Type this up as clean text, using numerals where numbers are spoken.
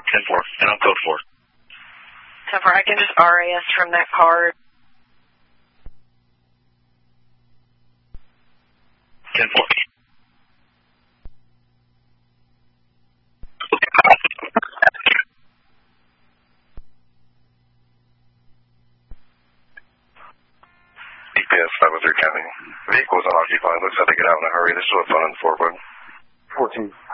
10-4, and I'm code 4. 10-4, I can just RAS from that card. 10-4. EPS 503 County. Vehicles unoccupied. Looks like they get out in a hurry. This is what's on 4 bud. 14.